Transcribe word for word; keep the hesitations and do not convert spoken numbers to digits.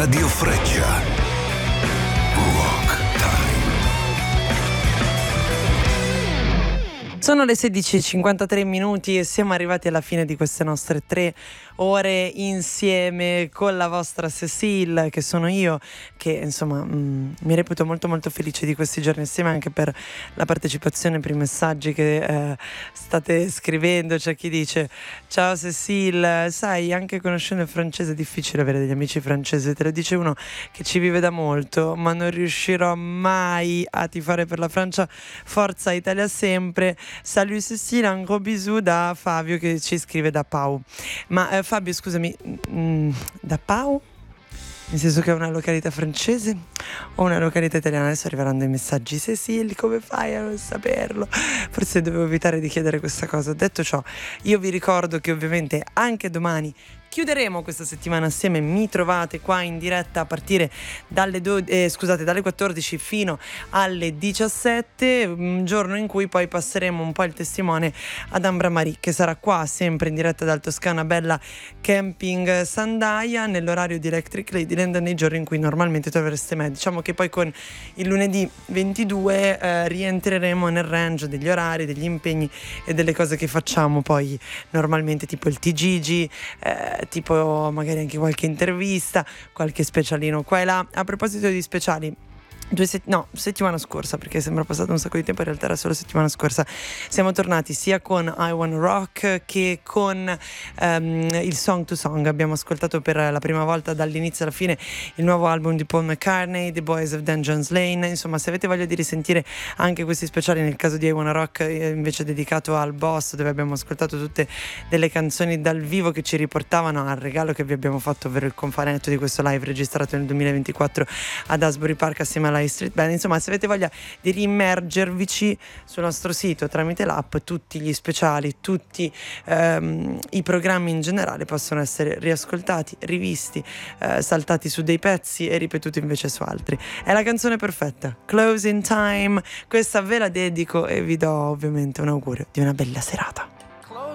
Radio Freccia. Rock Time. Sono le sedici e cinquantatré minuti e siamo arrivati alla fine di queste nostre tre ore insieme con la vostra Cecile, che sono io, che insomma mh, mi reputo molto molto felice di questi giorni insieme, anche per la partecipazione, per i messaggi che eh, state scrivendo. C'è chi dice: ciao Cecile, sai, anche conoscendo il francese è difficile avere degli amici francesi, te lo dice uno che ci vive da molto, ma non riuscirò mai a tifare per la Francia. Forza Italia sempre. Salut Cecile, un gros bisou da Fabio, che ci scrive da Pau. Ma eh, Fabio, scusami, mh, da Pau? Nel senso che è una località francese o una località italiana? Adesso arriveranno dei messaggi: Cecile, come fai a non saperlo? Forse dovevo evitare di chiedere questa cosa. Detto ciò, io vi ricordo che ovviamente anche domani chiuderemo questa settimana assieme. Mi trovate qua in diretta a partire dalle, do- eh, scusate, dalle quattordici fino alle diciassette, un giorno in cui poi passeremo un po' il testimone ad Ambra Marie, che sarà qua sempre in diretta dal Toscana Bella Camping Sandaia nell'orario di Electric Ladyland, nei giorni in cui normalmente trovereste me. Diciamo che poi con il lunedì ventidue eh, rientreremo nel range degli orari, degli impegni e delle cose che facciamo poi normalmente, tipo il T G G, eh, tipo magari anche qualche intervista, qualche specialino qua e là. A proposito di speciali, Due set- no, settimana scorsa, perché sembra passato un sacco di tempo, in realtà era solo settimana scorsa, siamo tornati sia con I Wanna Rock che con um, il Song to Song. Abbiamo ascoltato per la prima volta dall'inizio alla fine il nuovo album di Paul McCartney, The Boys of Dungeons Lane. Insomma, se avete voglia di risentire anche questi speciali, nel caso di I Wanna Rock invece dedicato al Boss, dove abbiamo ascoltato tutte delle canzoni dal vivo che ci riportavano al regalo che vi abbiamo fatto, ovvero il cofanetto di questo live registrato nel duemilaventiquattro ad Asbury Park assieme alla Street Band. Insomma, se avete voglia di riimmergervici sul nostro sito tramite l'app, tutti gli speciali, tutti ehm, i programmi in generale possono essere riascoltati, rivisti, eh, saltati su dei pezzi e ripetuti invece su altri. È la canzone perfetta, Closing Time. Questa ve la dedico e vi do ovviamente un augurio di una bella serata.